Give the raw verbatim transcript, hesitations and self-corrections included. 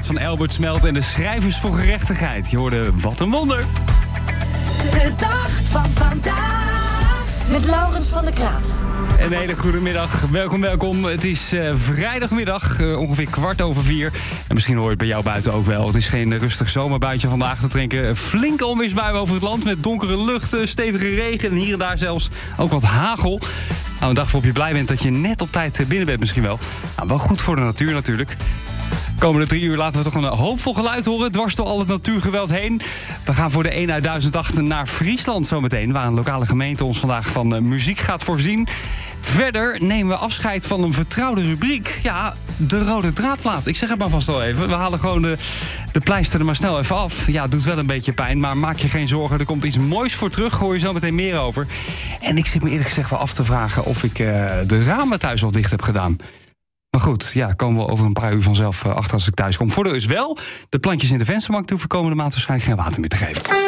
plaat van Albert Smelt en de Schrijvers voor Gerechtigheid. Je hoorde Wat een Wonder. De dag van vandaag. Met Laurens van der Kraas. Een hele goede middag. Welkom, welkom. Het is uh, vrijdagmiddag, uh, ongeveer kwart over vier. En misschien hoor je het bij jou buiten ook wel. Het is geen rustig zomerbuitje vandaag te drinken. Flinke onweersbuien over het land met donkere lucht, stevige regen en hier en daar zelfs ook wat hagel. Nou, een dag waarop je blij bent dat je net op tijd binnen bent misschien wel. Nou, wel goed voor de natuur natuurlijk. Komende drie uur laten we toch een hoopvol geluid horen, dwars door al het natuurgeweld heen. We gaan voor de één uit duizend acht naar Friesland zometeen, waar een lokale gemeente ons vandaag van uh, muziek gaat voorzien. Verder nemen we afscheid van een vertrouwde rubriek. Ja, de rode draadplaat. Ik zeg het maar vast al even. We halen gewoon de, de pleister er maar snel even af. Ja, het doet wel een beetje pijn, maar maak je geen zorgen. Er komt iets moois voor terug, hoor je zo meteen meer over. En ik zit me eerlijk gezegd wel af te vragen of ik uh, de ramen thuis al dicht heb gedaan. Maar goed, ja, komen we over een paar uur vanzelf achter als ik thuis kom. Voordeel is wel, de plantjes in de vensterbank hoeven komende maand waarschijnlijk geen water meer te geven.